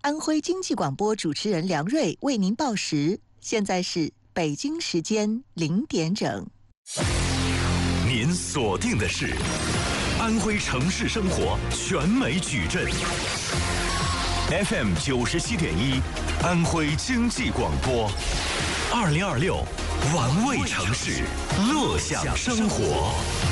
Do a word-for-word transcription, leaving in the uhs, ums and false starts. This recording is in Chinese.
安徽经济广播主持人梁瑞为您报时，现在是北京时间零点整。 您锁定的是安徽城市生活全美矩阵 F M 九十七点一，安徽经济广播，二零二六玩味城市，乐享生活。